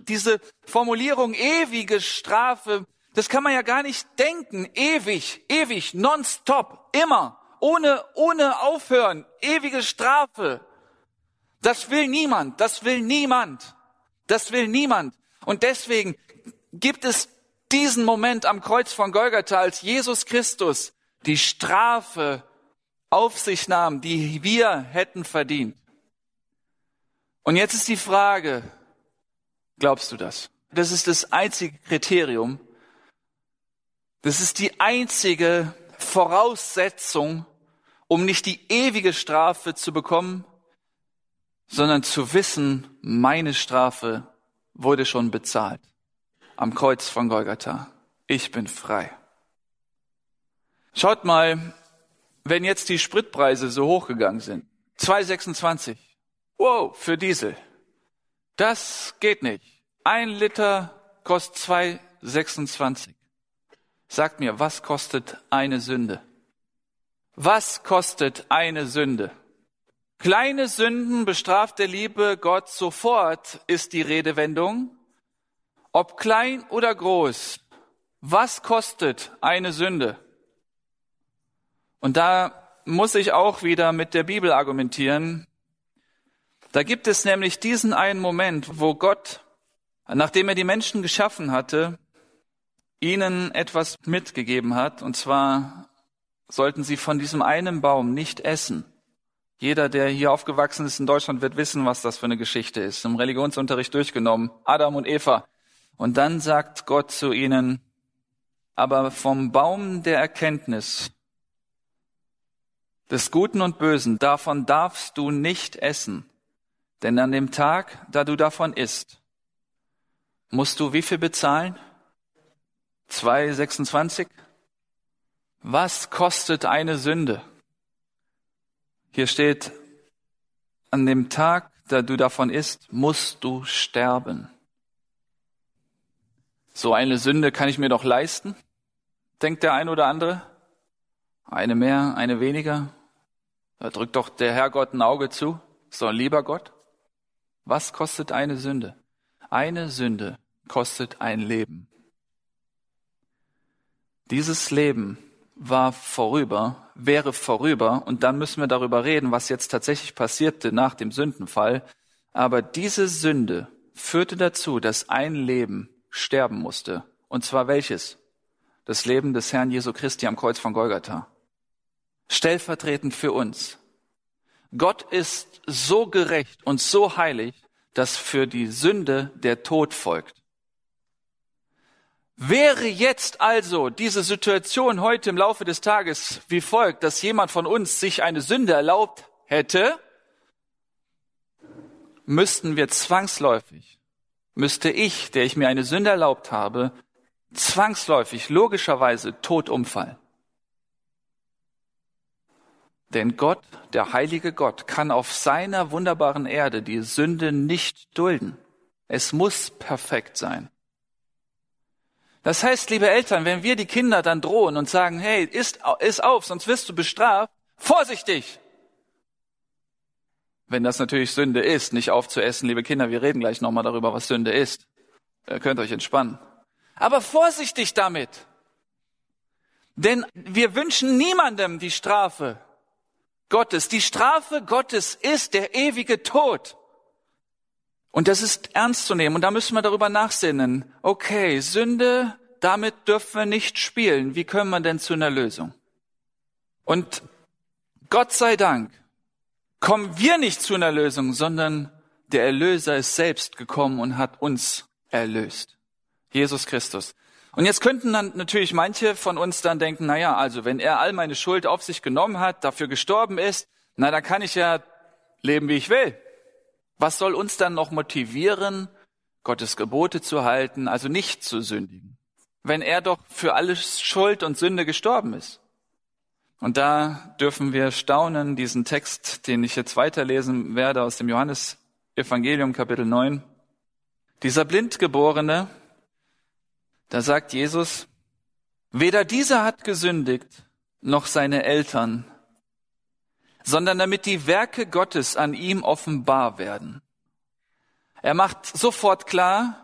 Diese Formulierung ewige Strafe, das kann man ja gar nicht denken. Ewig, nonstop, immer, ohne aufhören, ewige Strafe. Das will niemand. Und deswegen gibt es diesen Moment am Kreuz von Golgatha, als Jesus Christus die Strafe auf sich nahm, die wir hätten verdient. Und jetzt ist die Frage, glaubst du das? Das ist das einzige Kriterium. Das ist die einzige Voraussetzung, um nicht die ewige Strafe zu bekommen, sondern zu wissen, meine Strafe wurde schon bezahlt. Am Kreuz von Golgatha. Ich bin frei. Schaut mal, wenn jetzt die Spritpreise so hochgegangen sind. 2,26. Wow, für Diesel. Das geht nicht. 1 Liter kostet 2,26. Sagt mir, was kostet eine Sünde? Was kostet eine Sünde? Kleine Sünden bestraft der liebe Gott sofort, ist die Redewendung. Ob klein oder groß, was kostet eine Sünde? Und da muss ich auch wieder mit der Bibel argumentieren. Da gibt es nämlich diesen einen Moment, wo Gott, nachdem er die Menschen geschaffen hatte, ihnen etwas mitgegeben hat. Und zwar sollten sie von diesem einen Baum nicht essen. Jeder, der hier aufgewachsen ist in Deutschland, wird wissen, was das für eine Geschichte ist. Im Religionsunterricht durchgenommen. Adam und Eva. Und dann sagt Gott zu ihnen, aber vom Baum der Erkenntnis des Guten und Bösen, davon darfst du nicht essen. Denn an dem Tag, da du davon isst, musst du wie viel bezahlen? 2,26? Was kostet eine Sünde? Hier steht, an dem Tag, da du davon isst, musst du sterben. So eine Sünde kann ich mir doch leisten, denkt der ein oder andere. Eine mehr, eine weniger. Da drückt doch der Herrgott ein Auge zu. So ein lieber Gott. Was kostet eine Sünde? Eine Sünde kostet ein Leben. Dieses Leben wäre vorüber, und dann müssen wir darüber reden, was jetzt tatsächlich passierte nach dem Sündenfall. Aber diese Sünde führte dazu, dass ein Leben sterben musste. Und zwar welches? Das Leben des Herrn Jesu Christi am Kreuz von Golgatha. Stellvertretend für uns. Gott ist so gerecht und so heilig, dass für die Sünde der Tod folgt. Wäre jetzt also diese Situation heute im Laufe des Tages wie folgt, dass jemand von uns sich eine Sünde erlaubt hätte, müsste ich, der ich mir eine Sünde erlaubt habe, zwangsläufig, logischerweise tot umfallen. Denn Gott, der heilige Gott, kann auf seiner wunderbaren Erde die Sünde nicht dulden. Es muss perfekt sein. Das heißt, liebe Eltern, wenn wir die Kinder dann drohen und sagen, hey, iss auf, sonst wirst du bestraft, vorsichtig! Wenn das natürlich Sünde ist, nicht aufzuessen, liebe Kinder, wir reden gleich nochmal darüber, was Sünde ist. Ihr könnt euch entspannen. Aber vorsichtig damit! Denn wir wünschen niemandem die Strafe Gottes. Die Strafe Gottes ist der ewige Tod. Und das ist ernst zu nehmen. Und da müssen wir darüber nachsinnen. Okay, Sünde, damit dürfen wir nicht spielen. Wie können wir denn zu einer Lösung? Und Gott sei Dank kommen wir nicht zu einer Lösung, sondern der Erlöser ist selbst gekommen und hat uns erlöst. Jesus Christus. Und jetzt könnten dann natürlich manche von uns dann denken, naja, also wenn er all meine Schuld auf sich genommen hat, dafür gestorben ist, na, dann kann ich ja leben, wie ich will. Was soll uns dann noch motivieren, Gottes Gebote zu halten, also nicht zu sündigen, wenn er doch für alle Schuld und Sünde gestorben ist? Und da dürfen wir staunen, diesen Text, den ich jetzt weiterlesen werde aus dem Johannes-Evangelium, Kapitel 9. Dieser Blindgeborene, da sagt Jesus, weder dieser hat gesündigt, noch seine Eltern, sondern damit die Werke Gottes an ihm offenbar werden. Er macht sofort klar,